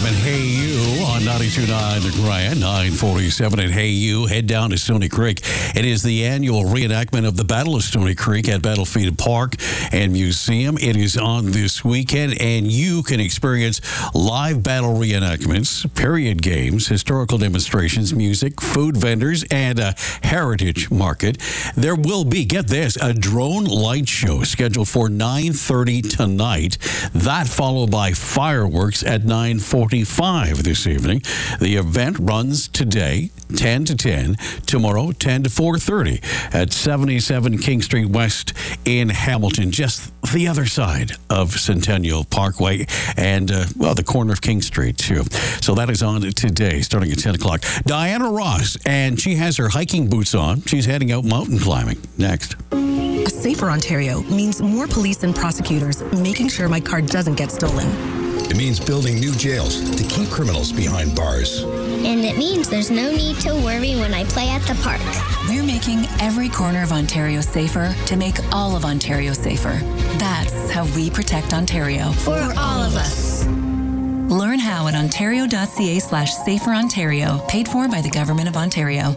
and Hey You on 92.9 The Grand, 947 at Hey You. Head down to Stony Creek. It is the annual reenactment of the Battle of Stony Creek at Battlefield Park and Museum. It is on this weekend, and you can experience live battle reenactments, period games, historical demonstrations, music, food vendors, and a heritage market. There will be, get this, a drone light show scheduled for 9:30 tonight. That followed by fireworks at 9:45 this evening. The event runs today, 10 to 10, tomorrow, 10 to 4:30 at 77 King Street West in Hamilton, just the other side of Centennial Parkway and, the corner of King Street, too. So that is on today, starting at 10 o'clock. Diana Ross, and she has her hiking boots on. She's heading out mountain climbing. Next. A safer Ontario means more police and prosecutors making sure my car doesn't get stolen. It means building new jails to keep criminals behind bars. And it means there's no need to worry when I play at the park. We're making every corner of Ontario safer to make all of Ontario safer. That's how we protect Ontario. For all of us. Learn how at ontario.ca/saferontario, paid for by the Government of Ontario.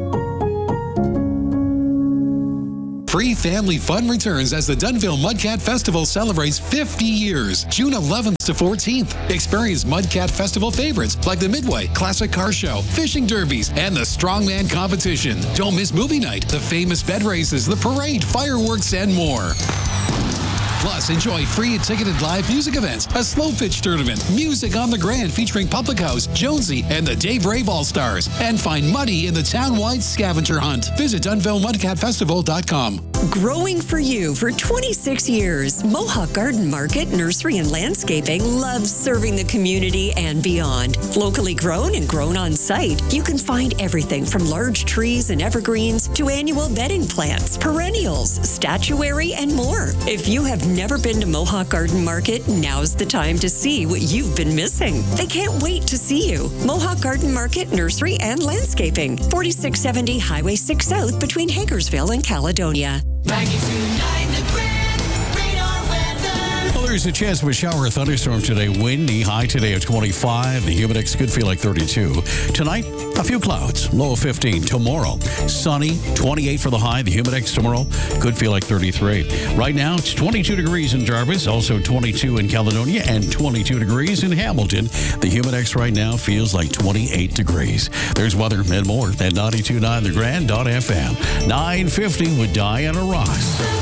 Free family fun returns as the Dunnville Mudcat Festival celebrates 50 years, June 11th to 14th. Experience Mudcat Festival favorites like the Midway Classic Car Show, fishing derbies, and the Strongman Competition. Don't miss movie night, the famous bed races, the parade, fireworks, and more. Plus, enjoy free ticketed live music events, a slow pitch tournament, music on the Grand featuring Public House, Jonesy, and the Dave Rave All-Stars. And find money in the town-wide scavenger hunt. Visit DunnvilleMudcatFestival.com. Growing for you for 26 years, Mohawk Garden Market, Nursery and Landscaping loves serving the community and beyond. Locally grown and grown on site, you can find everything from large trees and evergreens to annual bedding plants, perennials, statuary, and more. If you have never been to Mohawk Garden Market, now's the time to see what you've been missing. They can't wait to see you. Mohawk Garden Market, Nursery and Landscaping, 4670 Highway 6 South between Hagersville and Caledonia. 92.9 The Grand, radar weather. Well, there's a chance of a shower or thunderstorm today. Windy, high today of 25. The humidex could feel like 32. Tonight, a few clouds, low of 15. Tomorrow, sunny, 28 for the high. The humidex tomorrow could feel like 33. Right now, it's 22 degrees in Jarvis, also 22 in Caledonia, and 22 degrees in Hamilton. The humidex right now feels like 28 degrees. There's weather and more at 92.9 TheGrand.fm. 9:50 with Diana Ross.